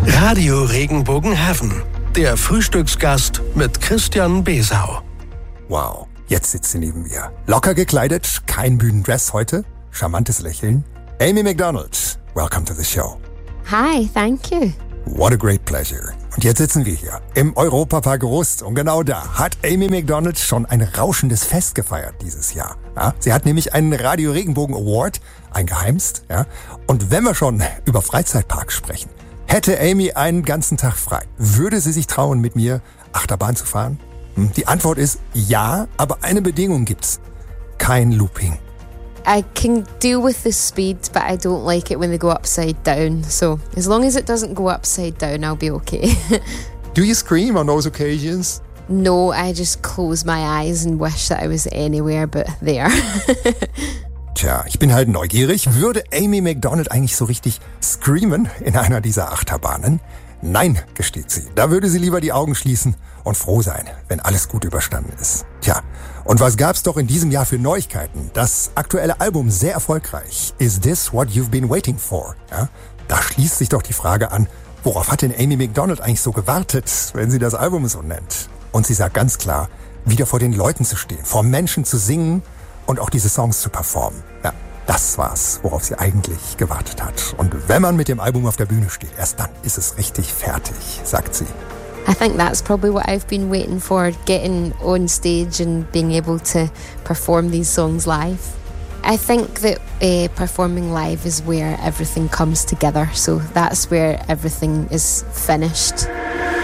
Radio Regenbogen Heaven, der Frühstücksgast mit Christian Besau. Wow, jetzt sitzt sie neben mir. Locker gekleidet, kein Bühnendress heute, charmantes Lächeln. Amy Macdonald, welcome to the show. Hi, thank you. What a great pleasure. Und jetzt sitzen wir hier im Europapark Rust und genau da hat Amy Macdonald schon ein rauschendes Fest gefeiert dieses Jahr. Ja, sie hat nämlich einen Radio Regenbogen Award eingeheimst. Ja, und wenn wir schon über Freizeitparks sprechen, hätte Amy einen ganzen Tag frei. Würde sie sich trauen, mit mir Achterbahn zu fahren? Die Antwort ist ja, aber eine Bedingung gibt's. Kein Looping. I can deal with the speed, but I don't like it when they go upside down. So as long as it doesn't go upside down, I'll be okay. Do you scream on those occasions? No, I just close my eyes and wish that I was anywhere but there. Tja, ich bin halt neugierig. Würde Amy Macdonald eigentlich so richtig screamen in einer dieser Achterbahnen? Nein, gesteht sie. Da würde sie lieber die Augen schließen und froh sein, wenn alles gut überstanden ist. Tja, und was gab's doch in diesem Jahr für Neuigkeiten? Das aktuelle Album sehr erfolgreich. Is this what you've been waiting for? Ja, da schließt sich doch die Frage an, worauf hat denn Amy Macdonald eigentlich so gewartet, wenn sie das Album so nennt? Und sie sagt ganz klar, wieder vor den Leuten zu stehen, vor Menschen zu singen und auch diese Songs zu performen. Ja, das war's, worauf sie eigentlich gewartet hat. Und wenn man mit dem Album auf der Bühne steht, erst dann ist es richtig fertig, sagt sie. I think that's probably what I've been waiting for, getting on stage and being able to perform these songs live. I think that performing live is where everything comes together, so that's where everything is finished.